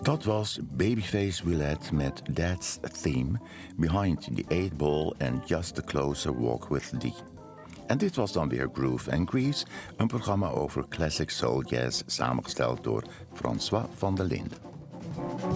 Dat was Babyface Willette met That's a Theme, Behind the Eight Ball and Just a Closer Walk with Thee. En dit was dan weer Groove and Grease, een programma over classic soul jazz samengesteld door François van der Linden.